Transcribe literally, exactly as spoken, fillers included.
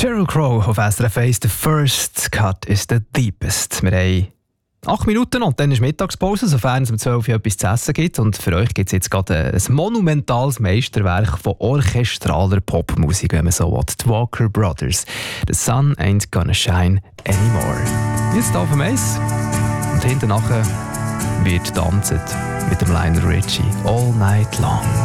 Sheryl Crow auf S R F eins. The first cut is the deepest. Wir haben acht Minuten und dann ist Mittagspause, sofern es um zwölf Uhr etwas zu essen gibt. Und für euch gibt es jetzt gerade ein monumentales Meisterwerk von orchestraler Popmusik, wenn man so will. Die Walker Brothers. The sun ain't gonna shine anymore. Jetzt hier auf dem Eis. Und hinten nachher wird tanzt mit dem Lionel Richie all night long.